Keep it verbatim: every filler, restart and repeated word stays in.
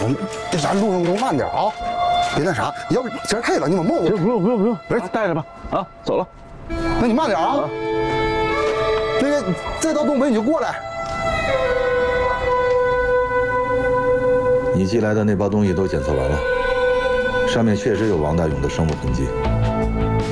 们咱路上都慢点啊，别那啥，要不天太冷，你们冒不用不用不用不用，来带着吧，啊，走了。 那你慢点啊。那个再到东北你就过来。 你寄来的那包东西都检测完了，上面确实有王大勇的生物痕迹。